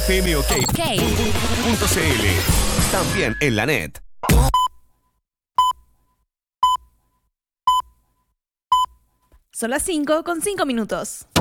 fmok.cl. También en la net. Son las 5:05.